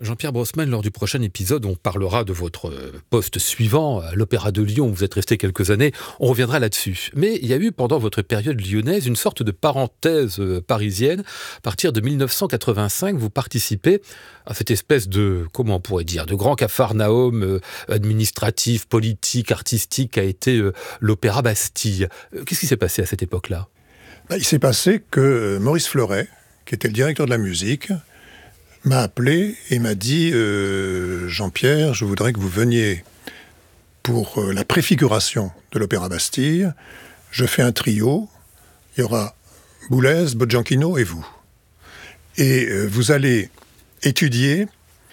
Jean-Pierre Brossman, lors du prochain épisode, on parlera de votre poste suivant à l'Opéra de Lyon, où vous êtes resté quelques années. On reviendra là-dessus. Mais il y a eu, pendant votre période lyonnaise, une sorte de parenthèse parisienne. À partir de 1985, vous participez à cette espèce de, comment on pourrait dire, de grand capharnaüm administratif, politique, artistique qu'a été l'Opéra Bastille. Qu'est-ce qui s'est passé à cette époque-là ? Il s'est passé que Maurice Fleuret, qui était le directeur de la musique, m'a appelé et m'a dit Jean-Pierre, je voudrais que vous veniez pour la préfiguration de l'Opéra Bastille. Je fais un trio, il y aura Boulez, Bocgianchino et vous. Et vous allez étudier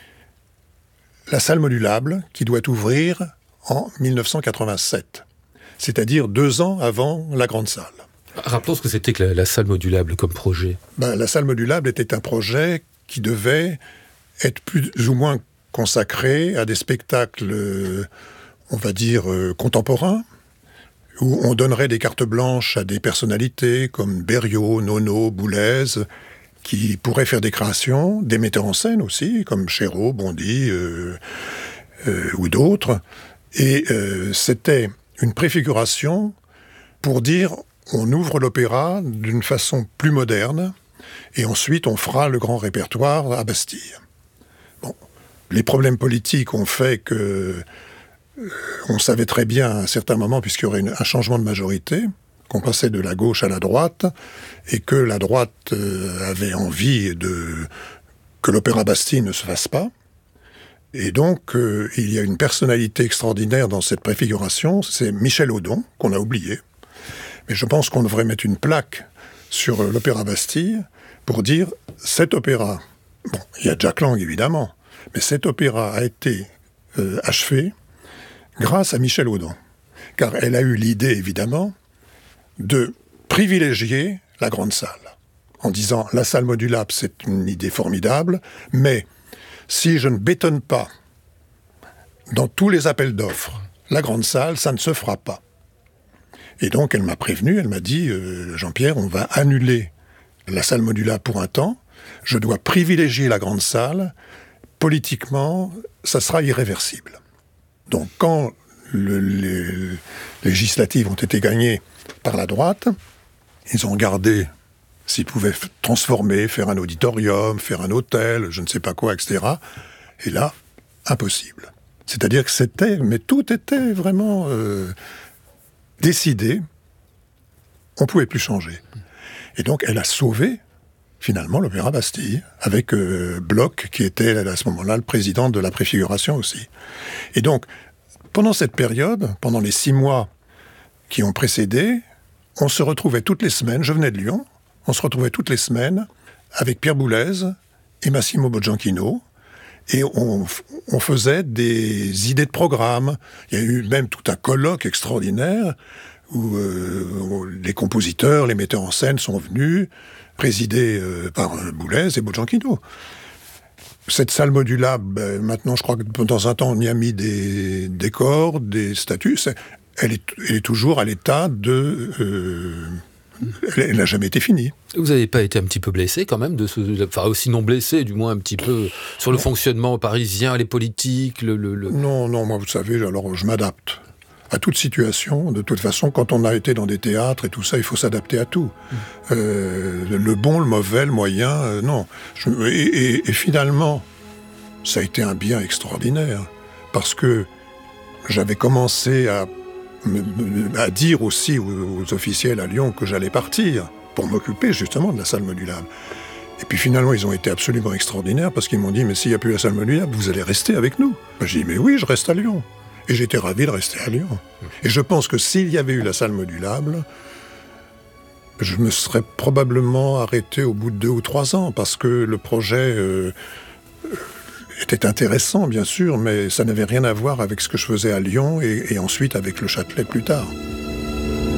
la salle modulable qui doit ouvrir en 1987, c'est-à-dire 2 ans avant la grande salle. Rappelons ce que c'était que la salle modulable comme projet. La salle modulable était un projet qui devait être plus ou moins consacré à des spectacles, on va dire, contemporains, où on donnerait des cartes blanches à des personnalités comme Berriot, Nono, Boulez, qui pourraient faire des créations, des metteurs en scène aussi, comme Chéreau, Bondy ou d'autres. Et c'était une préfiguration pour dire on ouvre l'opéra d'une façon plus moderne, et ensuite on fera le grand répertoire à Bastille. Bon, les problèmes politiques ont fait que on savait très bien à un certain moment, puisqu'il y aurait un changement de majorité, qu'on passait de la gauche à la droite, et que la droite avait envie que l'Opéra Bastille ne se fasse pas. Et donc, il y a une personnalité extraordinaire dans cette préfiguration, c'est Michel Audon, qu'on a oublié. Mais je pense qu'on devrait mettre une plaque sur l'Opéra Bastille pour dire cet opéra, bon, il y a Jack Lang évidemment, mais cet opéra a été achevé grâce à Michel Audon. Car elle a eu l'idée évidemment de privilégier la grande salle, en disant la salle modulable c'est une idée formidable, mais si je ne bétonne pas dans tous les appels d'offres la grande salle, ça ne se fera pas. Et donc elle m'a prévenu, elle m'a dit Jean-Pierre, on va annuler la salle modulable pour un temps, je dois privilégier la grande salle, politiquement, ça sera irréversible. Donc quand les législatives ont été gagnées par la droite, ils ont regardé s'ils pouvaient transformer, faire un auditorium, faire un hôtel, je ne sais pas quoi, etc. Et là, impossible. C'est-à-dire que mais tout était vraiment décidé, on ne pouvait plus changer. Et donc, elle a sauvé, finalement, l'Opéra Bastille, avec Bloch, qui était, à ce moment-là, le président de la préfiguration aussi. Et donc, pendant cette période, pendant les 6 mois qui ont précédé, on se retrouvait toutes les semaines, je venais de Lyon, on se retrouvait toutes les semaines avec Pierre Boulez et Massimo Bocgianchino, et on faisait des idées de programme. Il y a eu même tout un colloque extraordinaire où les compositeurs, les metteurs en scène sont venus, présidés par Boulez et Bocgianchino. Cette salle modulable, maintenant je crois que de temps en temps on y a mis des décors, des statues, elle est toujours à l'état de... Elle n'a jamais été finie. Vous n'avez pas été un petit peu blessé quand même, aussi non blessé, du moins un petit peu, sur le fonctionnement parisien, les politiques, Non, moi vous savez, alors je m'adapte à toute situation. De toute façon, quand on a été dans des théâtres et tout ça, il faut s'adapter à tout. Le bon, le mauvais, le moyen, non. Et finalement, ça a été un bien extraordinaire, parce que j'avais commencé à dire aussi aux officiels à Lyon que j'allais partir pour m'occuper justement de la salle modulable. Et puis finalement, ils ont été absolument extraordinaires parce qu'ils m'ont dit « Mais s'il n'y a plus la salle modulable, vous allez rester avec nous ». J'ai dit « Mais oui, je reste à Lyon ». Et j'étais ravi de rester à Lyon. Et je pense que s'il y avait eu la salle modulable, je me serais probablement arrêté au bout de 2 ou 3 ans parce que le projet... était intéressant, bien sûr, mais ça n'avait rien à voir avec ce que je faisais à Lyon et ensuite avec le Châtelet plus tard.